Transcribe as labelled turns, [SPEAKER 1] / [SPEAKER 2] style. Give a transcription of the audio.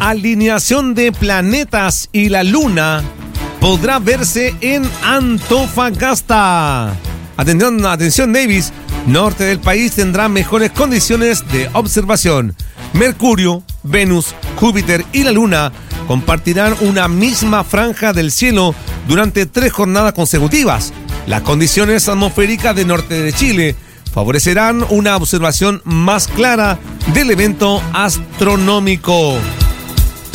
[SPEAKER 1] alineación de planetas y la luna podrá verse en Antofagasta. Atención Davis, norte del país tendrá mejores condiciones de observación. Mercurio, Venus, Júpiter y la luna compartirán una misma franja del cielo durante 3 jornadas consecutivas. Las condiciones atmosféricas del norte de Chile favorecerán una observación más clara del evento astronómico.